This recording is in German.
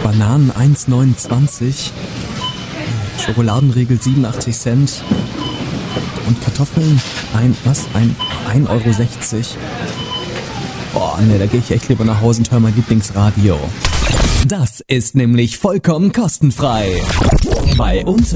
Bananen 1,29, Schokoladenriegel 87 Cent und Kartoffeln 1,60 Euro. Boah, ne, da gehe ich echt lieber nach Hause und höre mein Lieblingsradio. Das ist nämlich vollkommen kostenfrei. Bei uns